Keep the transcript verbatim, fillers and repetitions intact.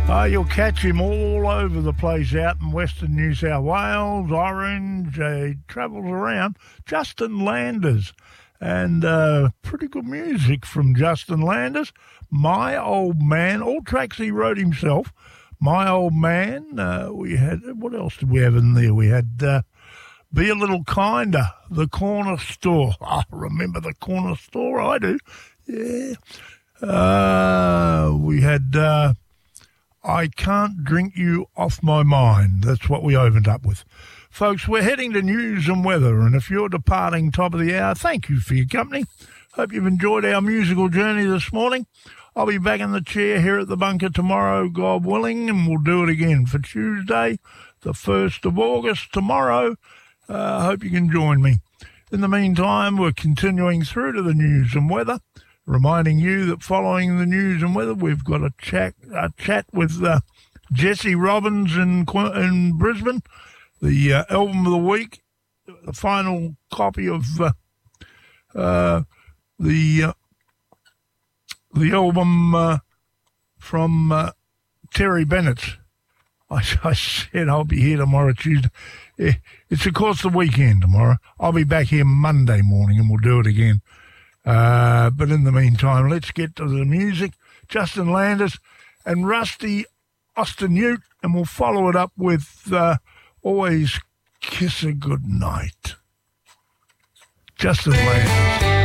Uh, you'll catch him all over the place out in Western New South Wales, Orange. Uh, he travels around. Justin Landers. And uh, pretty good music from Justin Landers. My Old Man, all tracks he wrote himself. My Old Man, uh, we had, what else did we have in there? We had uh, Be a Little Kinder, The Corner Store. I remember The Corner Store, I do. Yeah. Uh, we had uh, I Can't Drink You Off My Mind. That's what we opened up with. Folks, we're heading to news and weather, and if you're departing top of the hour, thank you for your company. Hope you've enjoyed our musical journey this morning. I'll be back in the chair here at the bunker tomorrow, God willing, and we'll do it again for Tuesday, the first of August, tomorrow. I uh, hope you can join me. In the meantime, we're continuing through to the news and weather, reminding you that following the news and weather, we've got a chat, a chat with uh, Jesse Robbins in, in Brisbane, the uh, album of the week, the final copy of uh, uh, the uh, the album uh, from uh, Terry Bennett. I, I said I'll be here tomorrow, Tuesday. It's, of course, the weekend tomorrow. I'll be back here Monday morning and we'll do it again. Uh, but in the meantime, let's get to the music. Justin Landers and Rusty Ostenute, and we'll follow it up with uh, Always Kiss a Good Night. Justin Landers.